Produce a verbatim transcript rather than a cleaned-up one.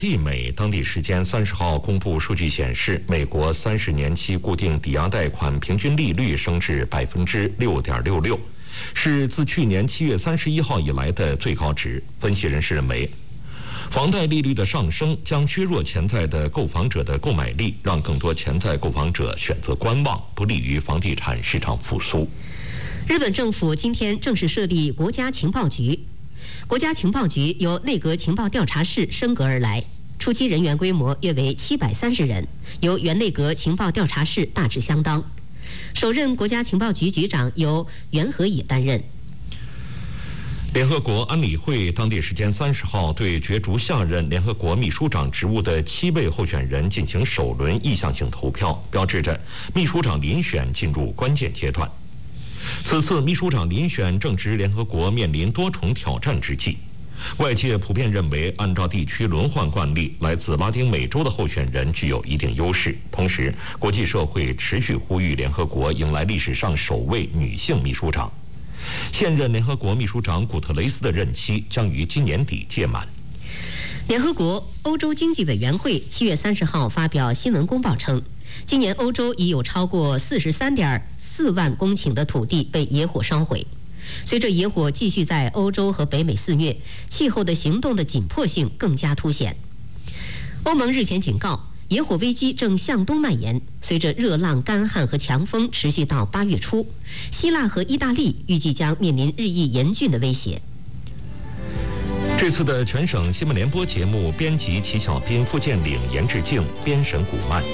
地美当地时间三十号公布数据显示，美国三十年期固定抵押贷款平均利率升至百分之六点六六，是自去年七月三十一号以来的最高值。分析人士认为，房贷利率的上升将削弱潜在的购房者的购买力，让更多潜在购房者选择观望，不利于房地产市场复苏。 日本政府今天正式设立国家情报局。国家情报局由内阁情报调查室升格而来，初期人员规模约为七百三十人，由原内阁情报调查室大致相当。首任国家情报局局长由袁和野担任。 联合国安理会当地时间三十号对角逐下任联合国秘书长职务的七位候选人进行首轮意向性投票，标志着秘书长遴选进入关键阶段。此次秘书长遴选正值联合国面临多重挑战之际，外界普遍认为，按照地区轮换惯例，来自拉丁美洲的候选人具有一定优势。同时，国际社会持续呼吁联合国迎来历史上首位女性秘书长。现任联合国秘书长古特雷斯的任期将于今年底届满。 联合国欧洲经济委员会七月三十号发表新闻公报称，今年欧洲已有超过四十三点四万公顷的土地被野火烧毁。随着野火继续在欧洲和北美肆虐，气候的行动的紧迫性更加凸显。欧盟日前警告，野火危机正向东蔓延，随着热浪、干旱和强风持续到八月初，希腊和意大利预计将面临日益严峻的威胁。 这次的全省新闻联播节目编辑齐小斌、傅建岭、严志静，编审古曼。